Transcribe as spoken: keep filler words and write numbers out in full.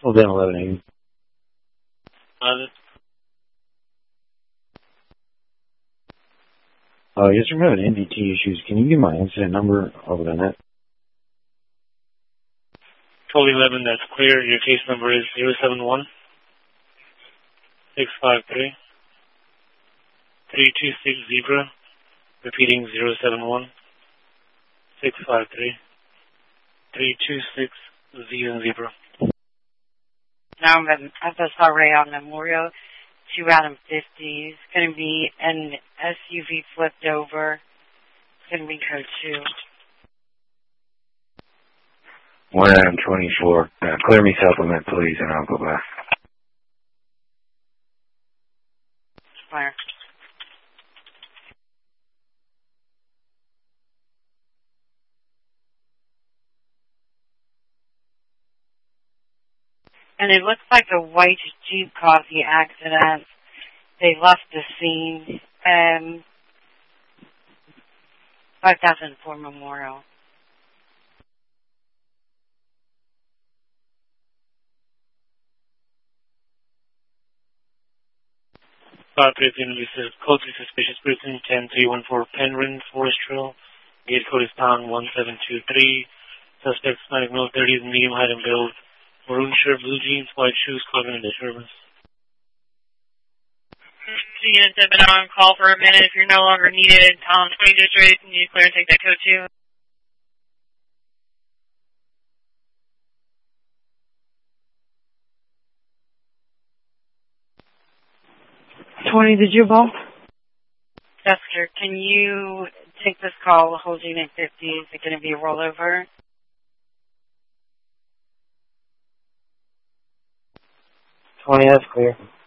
Hold down eleven eighty. Uh, Uh, yes, we're having N D T issues. Can you give my incident number over the net? twelve eleven, that's clear. Your case number is zero seven one six five three three two six zebra. Repeating zero seven one six five three three two six zebra. Now I'm at F S R A on Memorial, two Adam fifty. It's going to be an S U V flipped over. It's going to be code two. one Adam twenty-four. Uh, clear me supplement, please, and I'll go back. Fire. And it looks like a white Jeep caused the accident. They left the scene. Um, five thousand four Memorial. five three P M, this is code three suspicious person, ten three one four Penryn, Forest Trail. Gate code is pound one seven two three. Suspect Hispanic, male, thirties, medium height and build. Maroon shirt, blue jeans, white shoes, causing a disturbance. The units have been on call for a minute. If you're no longer needed, Tom twenty district, you need to clear and take that code two. twenty, did you ball? Jessica, can you take this call, hold unit fifty? Is it going to be a rollover? twenty, that's clear.